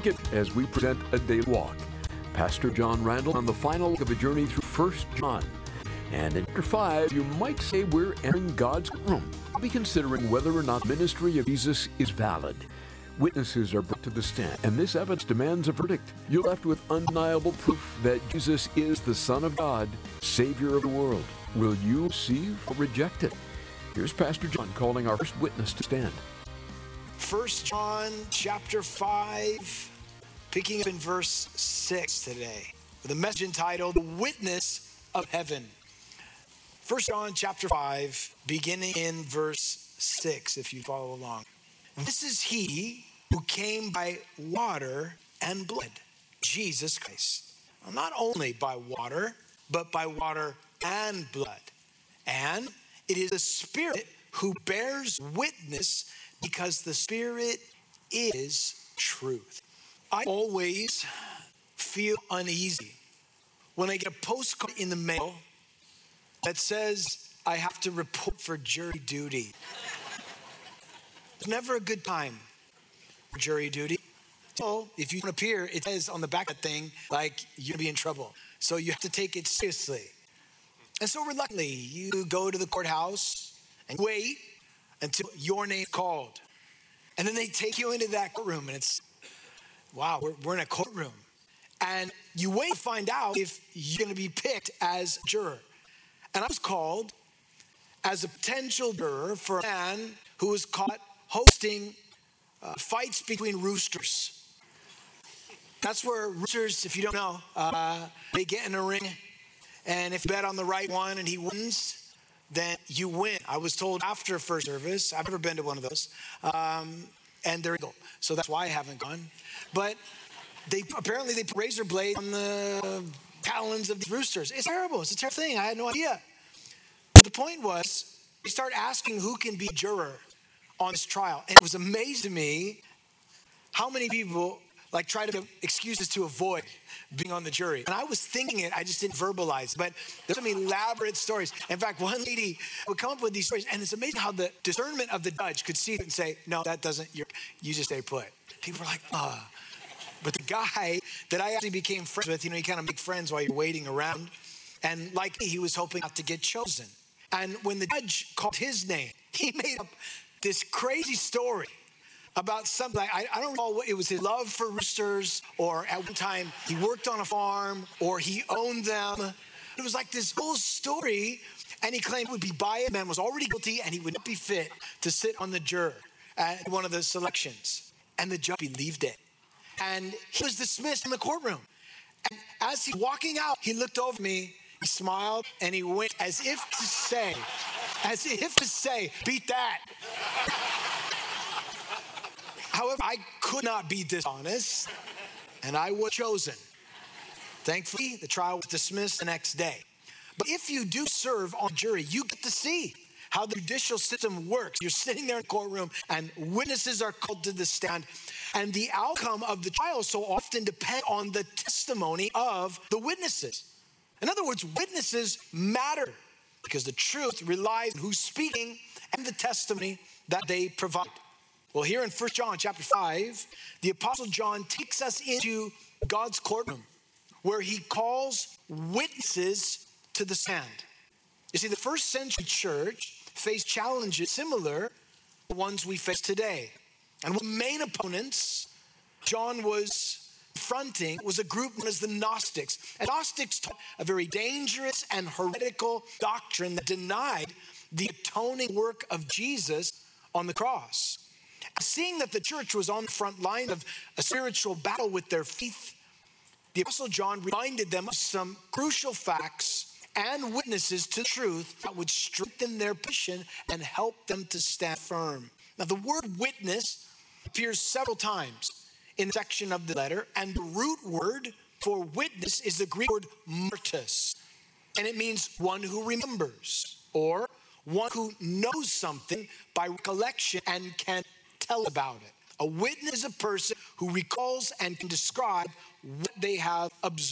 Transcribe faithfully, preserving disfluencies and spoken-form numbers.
make it as we present a daily walk. Pastor John Randall on the final of a journey through First John. And in chapter five, you might say we're entering God's room. We'll be considering whether or not the ministry of Jesus is valid. Witnesses are brought to the stand, and this evidence demands a verdict. You're left with undeniable proof that Jesus is the Son of God, Savior of the world. Will you receive or reject it? Here's Pastor John calling our first witness to stand. First John chapter five, picking up in verse six today, with a message entitled, The Witness of Heaven. First John chapter five, beginning in verse six, if you follow along. This is he who came by water and blood, Jesus Christ. Well, not only by water, but by water and blood. And it is the Spirit who bears witness, because the Spirit is truth. I always feel uneasy when I get a postcard in the mail that says I have to report for jury duty. It's never a good time for jury duty. So if you don't appear, it says on the back of that thing, like, you're gonna be in trouble. So you have to take it seriously. And so reluctantly, you go to the courthouse and wait until your name's called. And then they take you into that courtroom, and it's, wow, we're, we're in a courtroom. And you wait to find out if you're gonna be picked as a juror. And I was called as a potential juror for a man who was caught hosting uh, fights between roosters. That's where roosters, if you don't know, uh, they get in a ring, and if you bet on the right one and he wins, then you win. I was told after first service, I've never been to one of those, um, and they're illegal. So that's why I haven't gone. But they apparently they put razor blade on the talons of the roosters. It's terrible. It's a terrible thing. I had no idea. But the point was, we start asking who can be a juror on this trial. And it was amazing to me how many people like try to give excuses to avoid being on the jury. And I was thinking it, I just didn't verbalize. But there's some elaborate stories. In fact, one lady would come up with these stories, and it's amazing how the discernment of the judge could see it and say, no, that doesn't, you're, you just stay put. People were like, ah. But the guy that I actually became friends with, you know, you kind of make friends while you're waiting around. And like me, he was hoping not to get chosen. And when the judge called his name, he made up this crazy story about something. I, I don't know what it was, his love for roosters, or at one time he worked on a farm, or he owned them. It was like this whole story, and he claimed it would be biased. The man was already guilty, and he would not be fit to sit on the juror at one of the selections. And the judge believed it. And he was dismissed from the courtroom. And as he was walking out, he looked over at me, he smiled, and he winked as if to say, as if to say, beat that. However, I could not be dishonest, and I was chosen. Thankfully, the trial was dismissed the next day. But if you do serve on jury, you get to see how the judicial system works. You're sitting there in the courtroom, and witnesses are called to the stand, and the outcome of the trial so often depends on the testimony of the witnesses. In other words, witnesses matter because the truth relies on who's speaking and the testimony that they provide. Well, here in First John chapter five, the Apostle John takes us into God's courtroom, where he calls witnesses to the stand. You see, the first century church faced challenges similar to the ones we face today. And one of the main opponents John was confronting was a group known as the Gnostics. And Gnostics taught a very dangerous and heretical doctrine that denied the atoning work of Jesus on the cross. Seeing that the church was on the front line of a spiritual battle with their faith, the Apostle John reminded them of some crucial facts and witnesses to the truth that would strengthen their position and help them to stand firm. Now, the word witness appears several times in the section of the letter, and the root word for witness is the Greek word martus, and it means one who remembers, or one who knows something by recollection and can tell about it. A witness is a person who recalls and can describe what they have observed.